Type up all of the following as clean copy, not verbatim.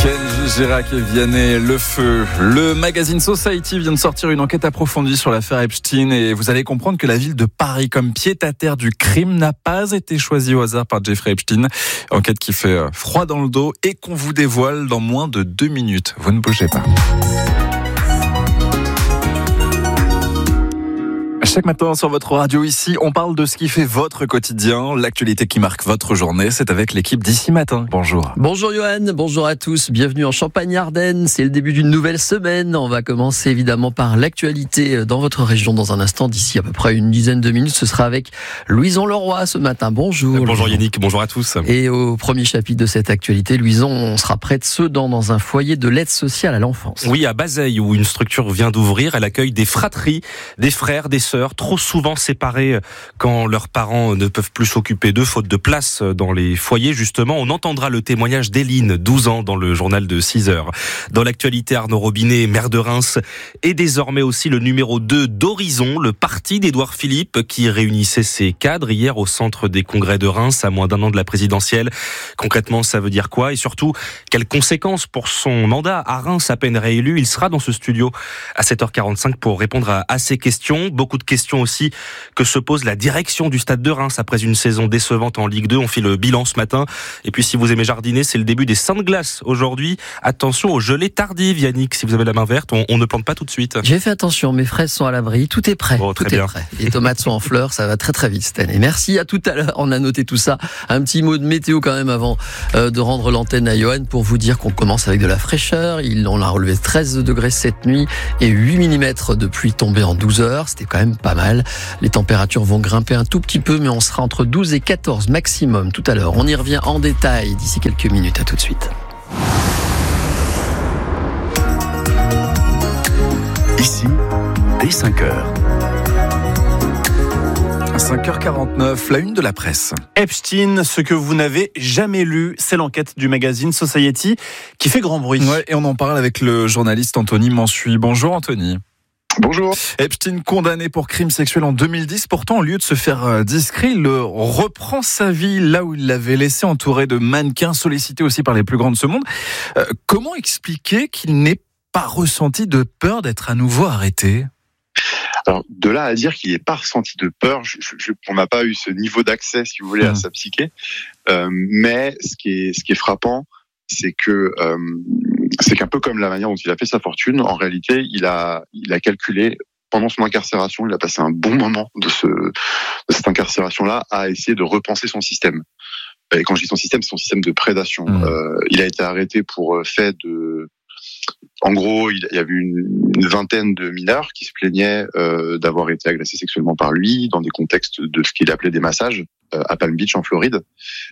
Girac et Vianney, le feu. Le magazine Society vient de sortir une enquête approfondie sur l'affaire Epstein et vous allez comprendre que la ville de Paris comme pied-à-terre du crime n'a pas été choisie au hasard par Jeffrey Epstein. Enquête qui fait froid dans le dos et qu'on vous dévoile dans moins de 2 minutes. Vous ne bougez pas. Chaque matin sur votre radio ici, on parle de ce qui fait votre quotidien, l'actualité qui marque votre journée. C'est avec l'équipe d'ici matin. Bonjour. Bonjour Johan, bonjour à tous. Bienvenue en Champagne-Ardenne. C'est le début d'une nouvelle semaine. On va commencer évidemment par l'actualité dans votre région dans un instant. D'ici à peu près une dizaine de minutes, ce sera avec Louison Leroy ce matin. Bonjour. Bonjour Yannick, bonjour à tous. Et au premier chapitre de cette actualité, Louison, on sera près de Sedan dans un foyer de l'aide sociale à l'enfance. Oui, à Bazeilles où une structure vient d'ouvrir. Elle accueille des fratries, des frères, des sœurs, trop souvent séparés quand leurs parents ne peuvent plus s'occuper d'eux, faute de place dans les foyers. Justement, on entendra le témoignage d'Éline, 12 ans, dans le journal de 6 heures. Dans l'actualité, Arnaud Robinet, maire de Reims, et désormais aussi le numéro 2 d'Horizon, le parti d'Édouard Philippe, qui réunissait ses cadres hier au centre des congrès de Reims, à moins d'un an de la présidentielle. Concrètement, ça veut dire quoi? Et surtout, quelles conséquences pour son mandat? À Reims, à peine réélu, il sera dans ce studio à 7h45 pour répondre à ces questions. Beaucoup de questions aussi que se pose la direction du stade de Reims après une saison décevante en Ligue 2. On fait le bilan ce matin. Et puis si vous aimez jardiner, c'est le début des saints de glace aujourd'hui. Attention aux gelées tardives, Yannick. Si vous avez la main verte, on ne plante pas tout de suite. J'ai fait attention, mes fraises sont à l'abri. Tout est prêt. Bon, tout très bien. est prêt. Les tomates sont en fleurs, ça va très très vite cette année. Merci, à tout à l'heure. On a noté tout ça. Un petit mot de météo quand même avant de rendre l'antenne à Johan pour vous dire qu'on commence avec de la fraîcheur. On a relevé 13 degrés cette nuit et 8 mm de pluie tombée en 12 heures. C'était quand même pas mal. Les températures vont grimper un tout petit peu, mais on sera entre 12 et 14 maximum tout à l'heure. On y revient en détail d'ici quelques minutes. À tout de suite. Ici, dès 5h. 5h49, la une de la presse. Epstein, ce que vous n'avez jamais lu, c'est l'enquête du magazine Society qui fait grand bruit. Ouais, et on en parle avec le journaliste Anthony Mansuy. Bonjour Anthony. Bonjour. Epstein condamné pour crime sexuel en 2010. Pourtant, au lieu de se faire discret, il reprend sa vie là où il l'avait laissé, entouré de mannequins, sollicité aussi par les plus grands de ce monde. Comment expliquer qu'il n'ait pas ressenti de peur d'être à nouveau arrêté ? Alors, de là à dire qu'il n'ait pas ressenti de peur, on n'a pas eu ce niveau d'accès, si vous voulez, à sa psyché. Mais ce qui est frappant, c'est qu'un peu comme la manière dont il a fait sa fortune, en réalité, il a calculé pendant son incarcération, il a passé un bon moment de cette incarcération-là à essayer de repenser son système. Et quand je dis son système, c'est son système de prédation. Il a été arrêté pour fait de... En gros, il y avait une vingtaine de mineurs qui se plaignaient d'avoir été agressés sexuellement par lui dans des contextes de ce qu'il appelait des massages à Palm Beach en Floride.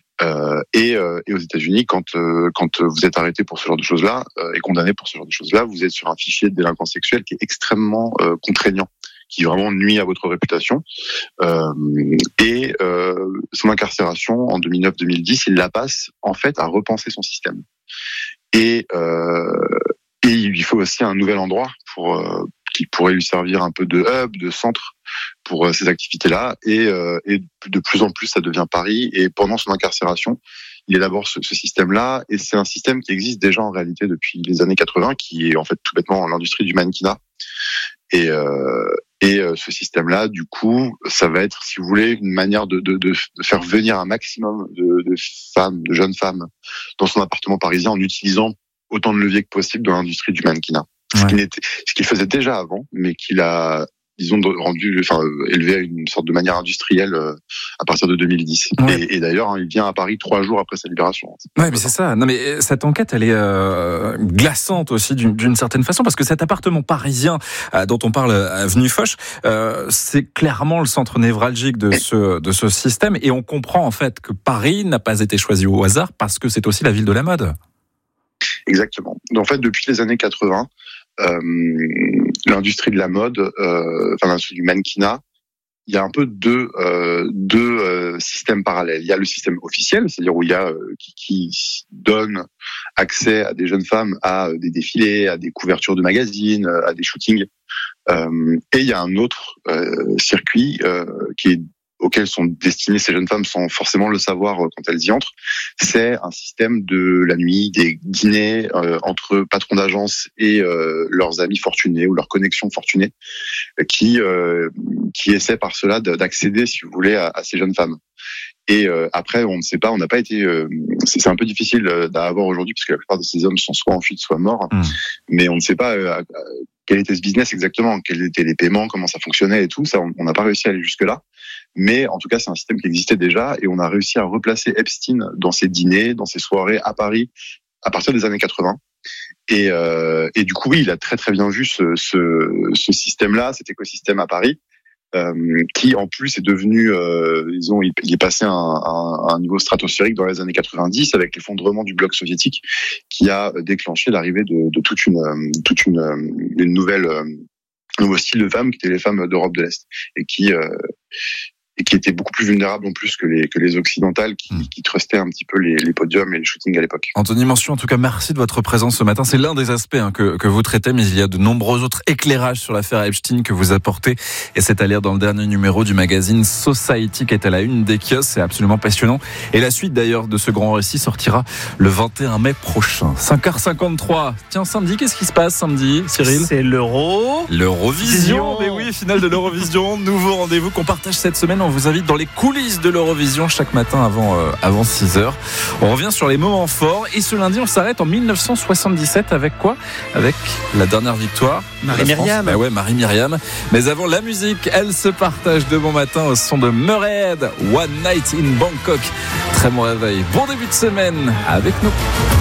Et aux États-Unis, quand vous êtes arrêté pour ce genre de choses-là et condamné pour ce genre de choses-là, vous êtes sur un fichier de délinquance sexuelle qui est extrêmement contraignant, qui vraiment nuit à votre réputation. Et son incarcération en 2009-2010, il la passe en fait à repenser son système. Et il lui faut aussi un nouvel endroit qui pourrait lui servir un peu de hub, de centre pour ces activités-là. Et de plus en plus, ça devient Paris. Et pendant son incarcération, il élabore ce système-là. Et c'est un système qui existe déjà en réalité depuis les années 80, qui est en fait tout bêtement l'industrie du mannequinat. Et ce système-là, du coup, ça va être, si vous voulez, une manière de faire venir un maximum de femmes, de jeunes femmes, dans son appartement parisien en utilisant autant de leviers que possible dans l'industrie du mannequinat. Ouais. Ce qu'il faisait déjà avant, mais qu'il a, disons, élevé à une sorte de manière industrielle à partir de 2010. Ouais. Et d'ailleurs, il vient à Paris 3 jours après sa libération. Ouais, mais c'est ça. Non, mais cette enquête, elle est glaçante aussi d'une certaine façon, parce que cet appartement parisien dont on parle, avenue Foch, c'est clairement le centre névralgique de ce système, et on comprend en fait que Paris n'a pas été choisi au hasard parce que c'est aussi la ville de la mode. Exactement. En fait, depuis les années 80, l'industrie de la mode, l'industrie du mannequinat, il y a un peu deux systèmes parallèles. Il y a le système officiel, c'est-à-dire où il y a qui donne accès à des jeunes femmes à des défilés, à des couvertures de magazines, à des shootings. Et il y a un autre circuit qui est auquel sont destinées ces jeunes femmes sans forcément le savoir quand elles y entrent, c'est un système de la nuit, des dîners entre patrons d'agence et leurs amis fortunés ou leurs connexions fortunées qui essaient par cela d'accéder, si vous voulez, à ces jeunes femmes. Et après, on ne sait pas, on n'a pas été. C'est un peu difficile à avoir aujourd'hui puisque la plupart de ces hommes sont soit en fuite, soit morts. Mais on ne sait pas quel était ce business exactement, quels étaient les paiements, comment ça fonctionnait et tout. Ça, on n'a pas réussi à aller jusque là. Mais en tout cas, c'est un système qui existait déjà et on a réussi à replacer Epstein dans ses dîners, dans ses soirées à Paris à partir des années 80. Et du coup, oui, il a très très bien vu ce système-là, cet écosystème à Paris. Qui en plus est devenu, il est passé à un niveau stratosphérique dans les années 90 avec l'effondrement du bloc soviétique qui a déclenché l'arrivée de toute une nouveau style de femmes qui étaient les femmes d'Europe de l'Est et qui étaient beaucoup plus vulnérables en plus que les occidentales qui trustaient un petit peu les podiums et les shootings à l'époque. Anthony Mansion, en tout cas, merci de votre présence ce matin. C'est l'un des aspects que vous traitez, mais il y a de nombreux autres éclairages sur l'affaire Epstein que vous apportez. Et c'est à lire dans le dernier numéro du magazine Society qui est à la une des kiosques. C'est absolument passionnant. Et la suite d'ailleurs de ce grand récit sortira le 21 mai prochain. 5h53. Tiens, samedi, qu'est-ce qui se passe samedi, Cyril ? C'est l'Eurovision. Mais oui, finale de l'Eurovision. Nouveau rendez-vous qu'on partage cette semaine. On vous invite dans les coulisses de l'Eurovision chaque matin avant 6h. On revient sur les moments forts et ce lundi on s'arrête en 1977 avec quoi ? Avec la dernière victoire Marie-Myriam. Bah ouais, Marie-Myriam. Mais avant la musique, elle se partage de bon matin au son de Murray Head, One Night in Bangkok. Très bon réveil, bon début de semaine avec nous.